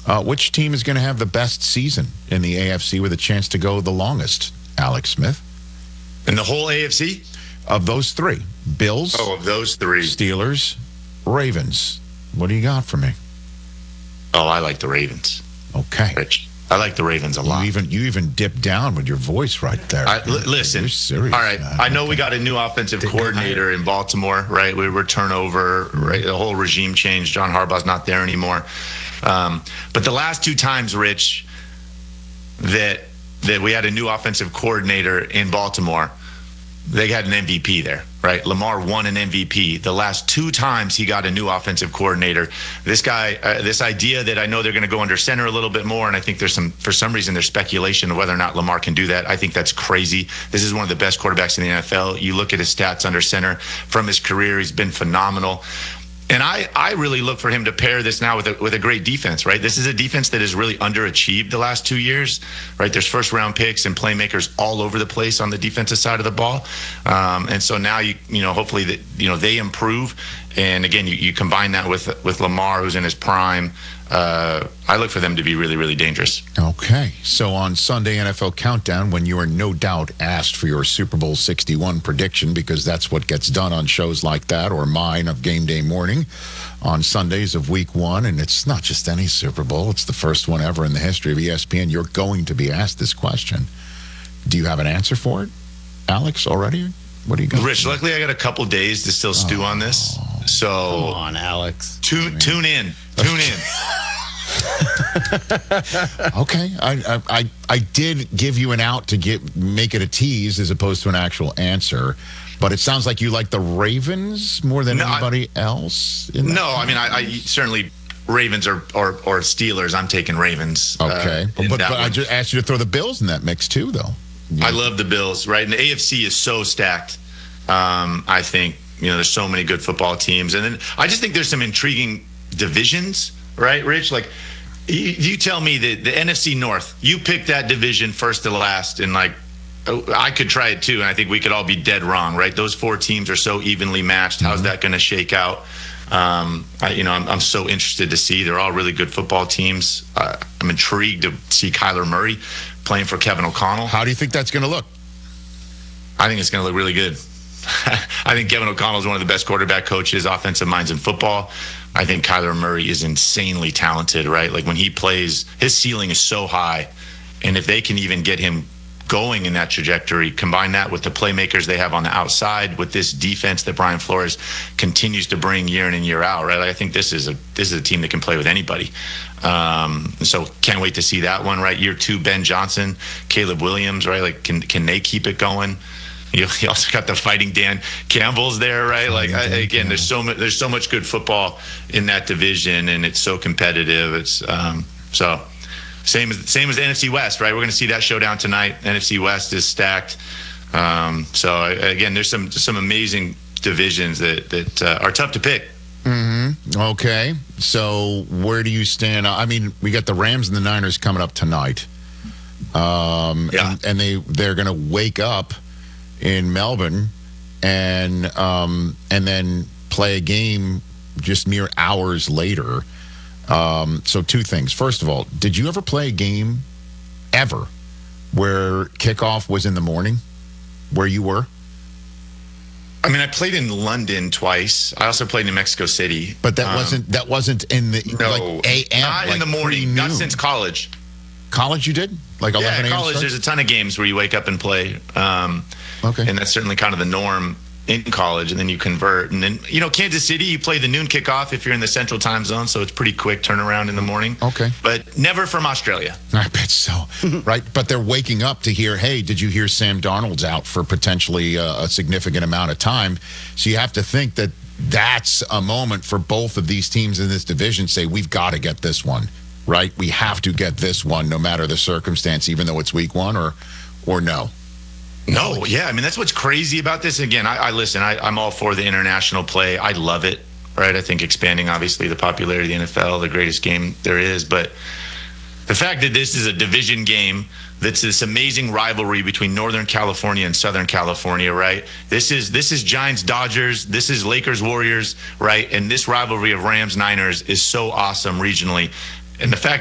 Which team is going to have the best season in the AFC with a chance to go the longest, Alex Smith? In the whole AFC? Of those three. Bills. Oh, of those three. Steelers. Ravens. What do you got for me? Oh, I like the Ravens. Okay. Rich. I like the Ravens a lot. You even dipped down with your voice right there. Listen, you're serious, all right. man. I know we got a new offensive coordinator in Baltimore, right? We were turnover, right? The whole regime change. John Harbaugh's not there anymore. But the last two times, Rich, that we had a new offensive coordinator in Baltimore, they had an MVP there, right? Lamar won an MVP. The last two times he got a new offensive coordinator, this guy, this idea that I know they're going to go under center a little bit more, and I think for some reason there's speculation of whether or not Lamar can do that. I think that's crazy. This is one of the best quarterbacks in the NFL. You look at his stats under center from his career, he's been phenomenal. And I really look for him to pair this now with a great defense, right? This is a defense that has really underachieved the last 2 years, right? There's first-round picks and playmakers all over the place on the defensive side of the ball, and so now hopefully they improve. And again, you combine that with Lamar, who's in his prime. I look for them to be really, really dangerous. Okay. So on Sunday NFL Countdown, when you are no doubt asked for your Super Bowl 61 prediction, because that's what gets done on shows like that, or mine of Game Day Morning on Sundays of Week 1, and it's not just any Super Bowl, it's the first one ever in the history of ESPN, you're going to be asked this question. Do you have an answer for it, Alex, already? What do you got? Rich, luckily I got a couple days to still stew on this. So come on, Alex. Tune in. Okay, I did give you an out to make it a tease as opposed to an actual answer, but it sounds like you like the Ravens more than anybody else. I certainly Ravens or Steelers. I'm taking Ravens. Okay, but I just asked you to throw the Bills in that mix too, though. I love the Bills, right? And the AFC is so stacked. I think there's so many good football teams, and then I just think there's some intriguing divisions. Right, Rich? Like, you tell me that the NFC North, you picked that division first to last, and I could try it too, and I think we could all be dead wrong, right? Those four teams are so evenly matched. How's that going to shake out? I'm so interested to see. They're all really good football teams. I'm intrigued to see Kyler Murray playing for Kevin O'Connell. How do you think that's going to look? I think it's going to look really good. I think Kevin O'Connell is one of the best quarterback coaches, offensive minds in football. I think Kyler Murray is insanely talented, right? Like when he plays, his ceiling is so high. And if they can even get him going in that trajectory, combine that with the playmakers they have on the outside, with this defense that Brian Flores continues to bring year in and year out, right? I think this is a team that can play with anybody. So can't wait to see that one, right? Year 2, Ben Johnson, Caleb Williams, right? Like can they keep it going? You also got the Fighting Dan Campbell's there, right? Again, there's so much good football in that division, and it's so competitive. It's so same as the NFC West, right? We're going to see that showdown tonight. NFC West is stacked. So again, there's some amazing divisions that are tough to pick. Mm-hmm. Okay, so where do you stand? I mean, we got the Rams and the Niners coming up tonight, and they're going to wake up in Melbourne and then play a game just mere hours later. So two things. First of all, did you ever play a game ever where kickoff was in the morning where you were? I mean, I played in London twice. I also played in Mexico City. But that wasn't in the AM. Not in the morning. Not since college. College you did? Like 11 a.m. college, there's a ton of games where you wake up and play. Okay. And that's certainly kind of the norm in college, and then you convert. And then, Kansas City, you play the noon kickoff if you're in the central time zone, so it's pretty quick turnaround in the morning. Okay. But never from Australia. I bet so. Right? But they're waking up to hear, hey, did you hear Sam Darnold's out for potentially a significant amount of time? So you have to think that that's a moment for both of these teams in this division say, we've got to get this one, right? We have to get this one no matter the circumstance, even though it's week 1 or no. No, yeah. I mean, that's what's crazy about this. Again, I'm all for the international play. I love it, right? I think expanding, obviously, the popularity of the NFL, the greatest game there is. But the fact that this is a division game, that's this amazing rivalry between Northern California and Southern California, right? This is Giants Dodgers, this is Lakers Warriors, right? And this rivalry of Rams Niners is so awesome regionally. And the fact